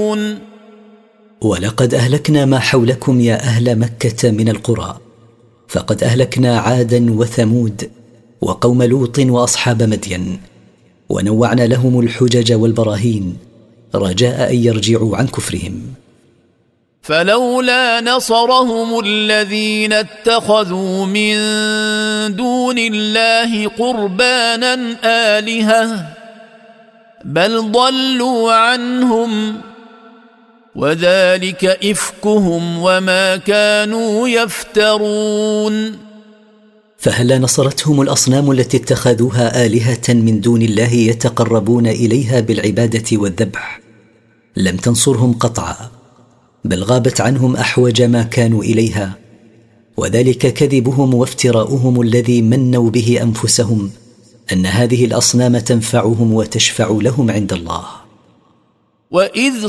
يفلحون. ولقد أهلكنا ما حولكم يا أهل مكة من القرى، فقد أهلكنا عادا وثمود وقوم لوط وأصحاب مدين، ونوعنا لهم الحجج والبراهين رجاء أن يرجعوا عن كفرهم. فلولا نصرهم الذين اتخذوا من دون الله قربانا آلهة بل ضلوا عنهم وذلك إفكهم وما كانوا يفترون. فهل نصرتهم الأصنام التي اتخذوها آلهة من دون الله يتقربون إليها بالعبادة والذبح؟ لم تنصرهم قطعا، بل غابت عنهم أحوج ما كانوا إليها، وذلك كذبهم وافتراؤهم الذي منوا به أنفسهم أن هذه الأصنام تنفعهم وتشفع لهم عند الله. وإذ